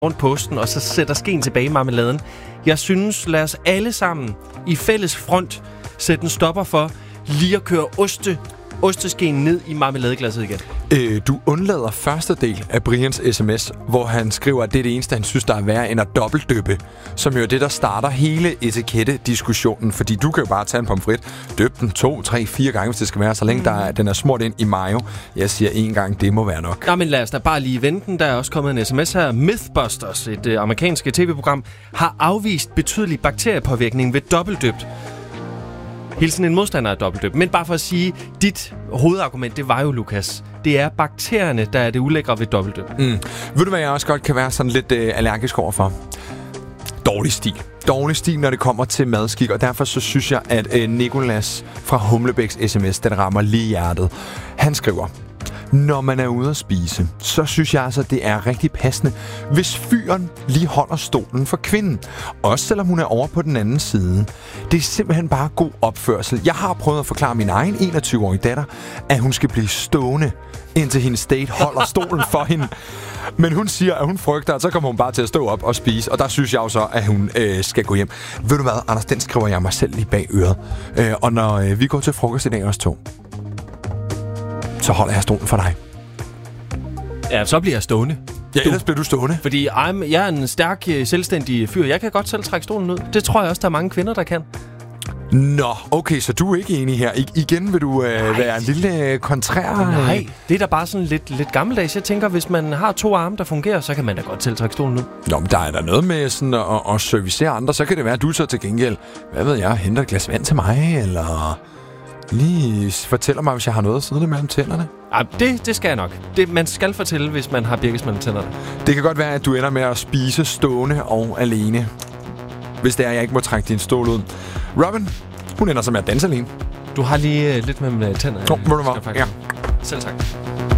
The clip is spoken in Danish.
rundt på osten, og så sætter skeen tilbage i marmeladen. Jeg synes, lad os alle sammen i fælles front sætte en stopper for lige at køre osteskeen ned i marmeladeglasset igen. Du undlader første del af Brians sms, hvor han skriver, at det er det eneste, han synes, der er værre end at dobbeltdyppe, som jo er det, der starter hele etikette-diskussionen, fordi du kan jo bare tage en pomfrit, døbe den 2, 3, 4 gange, hvis det skal være, så længe den er smurt ind i mayo. Jeg siger 1 gang, det må være nok. Nå, men lad os da bare lige vente den. Der er også kommet en sms her. Mythbusters, et amerikansk tv-program, har afvist betydelig bakteriepåvirkning ved dobbeltdøbt. Hilsen en modstander af dobbeltdøb. Men bare for at sige, dit hovedargument, det var jo, Lukas. Det er bakterierne, der er det ulækre ved dobbeltdøb. Ved du, hvad jeg også godt kan være sådan lidt allergisk overfor? Dårlig stil. Dårlig stil, når det kommer til madskik, og derfor så synes jeg, at Nicolas fra Humlebæks sms, den rammer lige hjertet. Han skriver: Når man er ude at spise, så synes jeg altså, det er rigtig passende, hvis fyren lige holder stolen for kvinden. Også selvom hun er over på den anden side. Det er simpelthen bare god opførsel. Jeg har prøvet at forklare min egen 21-årige datter, at hun skal blive stående, indtil hendes date holder stolen for hende. Men hun siger, at hun frygter, at så kommer hun bare til at stå op og spise. Og der synes jeg jo så, at hun skal gå hjem. Ved du hvad, Anders, den skriver jeg mig selv lige bag øret. Og når vi går til frokost i dag os to, så holder jeg stolen for dig. Ja, så bliver jeg stående. Ja, ellers bliver du stående. Fordi jeg er en stærk, selvstændig fyr. Jeg kan godt selv trække stolen ud. Det tror jeg også, der er mange kvinder, der kan. Nå, okay, så du er ikke enig her. Igen vil du være en lille kontrær? Nej, det er da bare sådan lidt gammeldags. Jeg tænker, hvis man har 2 arme, der fungerer, så kan man da godt selv trække stolen ud. Nå, men der er der noget med sådan at servicere andre. Så kan det være, at du så til gengæld, hvad ved jeg, henter et glas vand til mig, eller lige fortæller mig, hvis jeg har noget siddende mellem tænderne. Ja, det skal jeg nok. Man skal fortælle, hvis man har birkes mellem tænderne. Det kan godt være, at du ender med at spise stående og alene, hvis det er, jeg ikke må trække din stol ud. Robin, hun ender så med at danse alene. Du har lige lidt mellem tænderne. Ved du hvad? Ja. Selv tak.